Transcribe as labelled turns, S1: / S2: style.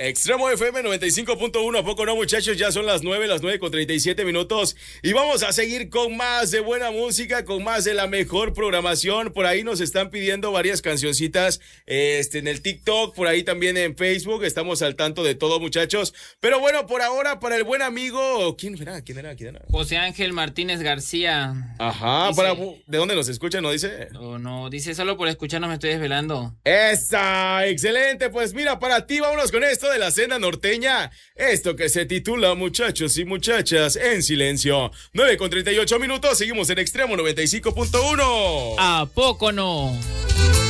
S1: Extremo FM 95.1, ¿a poco no, muchachos? Ya son las 9:37 y vamos a seguir con más de buena música, con más de la mejor programación. Por ahí nos están pidiendo varias cancioncitas en el TikTok, por ahí también en Facebook. Estamos al tanto de todo, muchachos. Pero bueno, por ahora, para el buen amigo, ¿quién era?
S2: José Ángel Martínez García.
S1: Ajá,
S2: Dice,
S1: ¿de dónde nos escuchan? ¿No dice?
S2: No, dice, solo por escucharnos me estoy desvelando.
S1: ¡Esa! ¡Excelente! Pues mira, para ti, vámonos con esto de la cena norteña. Esto que se titula Muchachos y Muchachas en Silencio. 9:38, seguimos en Extremo 95.1.
S2: ¿A poco no?